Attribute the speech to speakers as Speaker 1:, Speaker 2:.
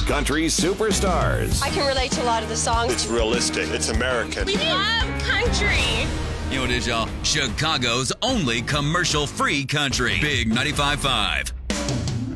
Speaker 1: country superstars.
Speaker 2: I can relate to a lot of the songs.
Speaker 3: It's realistic. It's American.
Speaker 4: We love country.
Speaker 5: You know what it is, y'all? Chicago's only commercial-free country. Big 95.5.